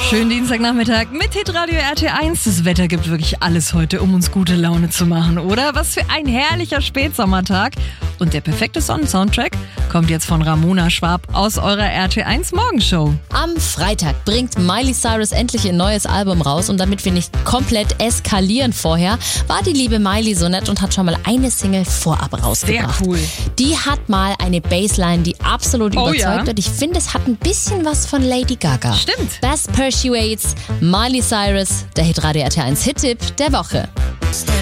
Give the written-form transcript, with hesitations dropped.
Schönen Dienstagnachmittag mit Hitradio RT1. Das Wetter gibt wirklich alles heute, um uns gute Laune zu machen, oder? Was für ein herrlicher Spätsommertag. Und der perfekte Sonnensoundtrack kommt jetzt von Ramona Schwab aus eurer RT1 Morgenshow. Am Freitag bringt Miley Cyrus endlich ihr neues Album raus. Und damit wir nicht komplett eskalieren vorher, war die liebe Miley so nett und hat schon mal eine Single vorab rausgebracht. Sehr cool. Die hat mal eine Bassline, die absolut überzeugt. Ja. Und ich finde, es hat ein bisschen was von Lady Gaga. Stimmt. Best Persuades, Miley Cyrus, der Hitradio RT1 Hit-Tipp der Woche.